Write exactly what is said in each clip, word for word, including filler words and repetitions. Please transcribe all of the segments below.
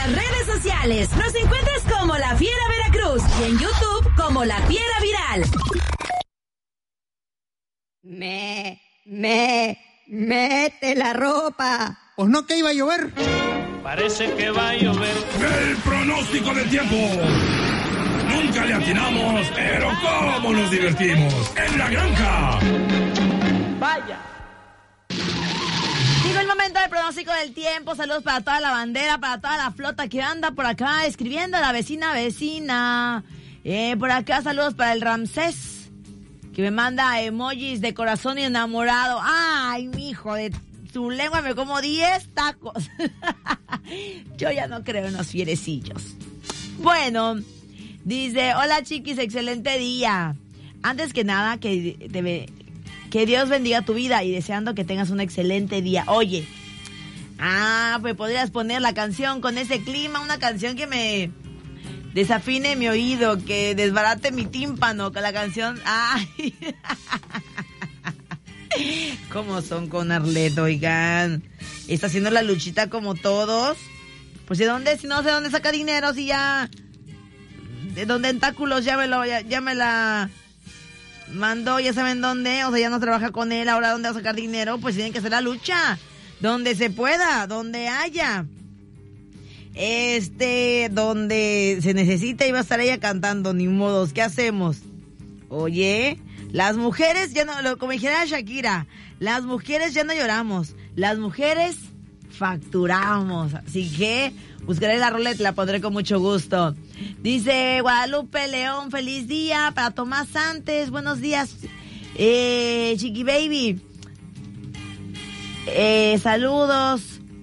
las redes sociales. Nos encuentras como La Fiera Veracruz y en YouTube como La Fiera Viral. Me, me, mete la ropa. Pues no, que iba a llover. Parece que va a llover. El pronóstico del tiempo. Nunca le atinamos, pero cómo nos divertimos en La Granja. Vaya. Llegó el momento del pronóstico del tiempo. Saludos para toda la bandera, para toda la flota que anda por acá escribiendo a la vecina vecina. Eh, por acá saludos para el Ramsés, que me manda emojis de corazón y enamorado. Ay, mijo, de tu lengua me como diez tacos. Yo ya no creo en los fierecillos. Bueno, dice, hola chiquis, excelente día. Antes que nada, que te ve... Que Dios bendiga tu vida y deseando que tengas un excelente día. Oye, ah, pues podrías poner la canción con ese clima, una canción que me desafine mi oído, que desbarate mi tímpano con la canción. Ay, ¿cómo son con Arlet? Oigan, está haciendo la luchita como todos. Pues ¿de dónde? Si no sé dónde saca dinero, si ya... ¿De dónde tentáculos? Ya me, lo, ya, ya me la... mandó, ya saben dónde, o sea, ya no trabaja con él, ahora dónde va a sacar dinero, pues tienen que hacer la lucha, donde se pueda, donde haya, este, donde se necesita, iba a estar ella cantando, ni modos, ¿qué hacemos? Oye, las mujeres ya no, lo, como dijera Shakira, las mujeres ya no lloramos, las mujeres facturamos, así que buscaré la ruleta, la pondré con mucho gusto. Dice Guadalupe León, feliz día para Tomás Santos, buenos días, eh, Chiqui Baby, eh, saludos.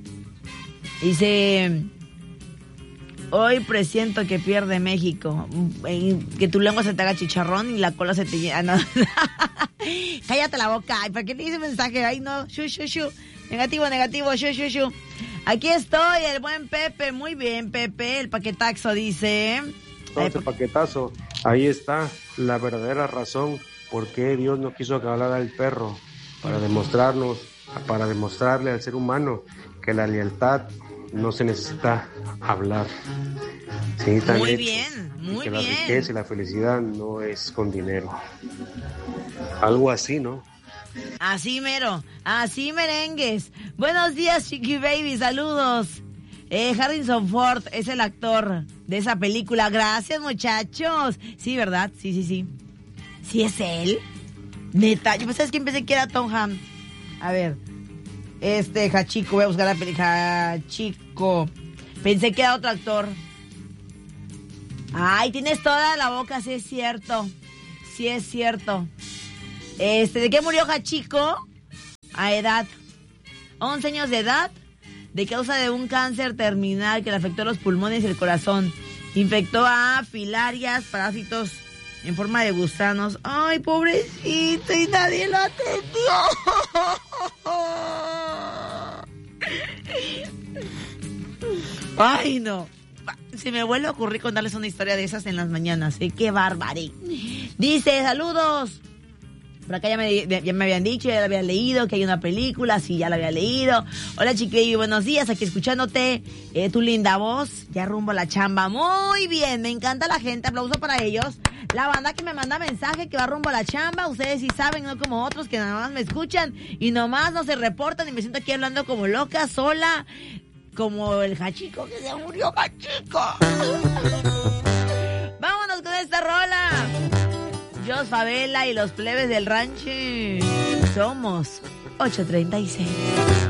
Dice, hoy presiento que pierde México, que tu lengua se te haga chicharrón y la cola se te llena. No. Cállate la boca, ay, ¿para qué te dice mensaje? Ay, no, shu, shu, shu. Negativo, negativo, shu, shu, shu. Aquí estoy, el buen Pepe, muy bien, Pepe, el paquetazo dice. Entonces, el paquetazo, ahí está la verdadera razón por qué Dios no quiso que hablara al perro, para demostrarnos, para demostrarle al ser humano que la lealtad no se necesita hablar. Sí, muy bien, muy que bien. La riqueza y la felicidad no es con dinero. Algo así, ¿no? Así mero, así merengues. Buenos días, Chiqui Baby, saludos. Eh, Harrison Ford es el actor de esa película. Gracias, muchachos. Sí, ¿verdad? Sí, sí, sí. ¿Sí es él? Neta, yo pensé que pensé que era Tom Hanks. A ver, este Hachiko, voy a buscar la película. Hachiko. Pensé que era otro actor. Ay, tienes toda la boca, sí es cierto. Sí es cierto. Este, ¿de qué murió Hachiko? A edad, once años de edad, de causa de un cáncer terminal que le afectó los pulmones y el corazón. Infectó a filarias, parásitos en forma de gusanos. Ay, pobrecito, y nadie lo atendió. Ay, no. Se me vuelve a ocurrir contarles una historia de esas en las mañanas, ¿eh? ¡Qué bárbaro! Dice, saludos. Por acá ya me, ya me habían dicho, ya la había leído, que hay una película, sí, ya la había leído. Hola, Chiqui, buenos días, aquí escuchándote, eh, tu linda voz, ya rumbo a la chamba. Muy bien, me encanta la gente, aplauso para ellos. La banda que me manda mensaje que va rumbo a la chamba, ustedes sí saben, no como otros que nada más me escuchan y nomás no se reportan y me siento aquí hablando como loca, sola, como el Hachiko que se murió, Hachiko. Vámonos con esta rola. Jos Favela y los plebes del rancho. Somos ocho treinta y seis.